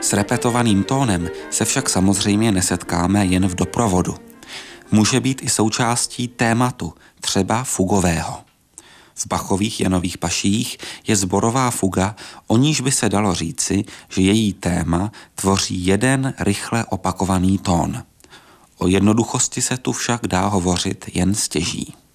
S repetovaným tónem se však samozřejmě nesetkáme jen v doprovodu. Může být i součástí tématu, třeba fugového. V Bachových Janových paších je sborová fuga, o níž by se dalo říci, že její téma tvoří jeden rychle opakovaný tón. O jednoduchosti se tu však dá hovořit jen stěží.